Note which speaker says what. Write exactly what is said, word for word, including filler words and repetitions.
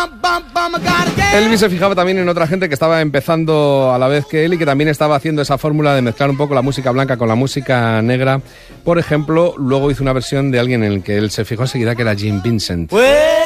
Speaker 1: Elvis se fijaba también en otra gente que estaba empezando a la vez que él y que también estaba haciendo esa fórmula de mezclar un poco la música blanca con la música negra. Por ejemplo, luego hizo una versión de alguien en el que él se fijó enseguida, que era Jim Vincent.